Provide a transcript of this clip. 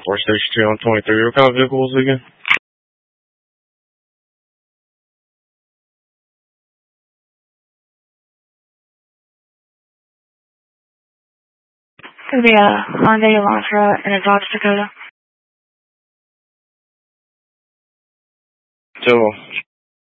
4 Station 2 on 23. What kind of vehicle was it again? It's going to be a Hyundai Elantra and a Dodge Dakota. Tell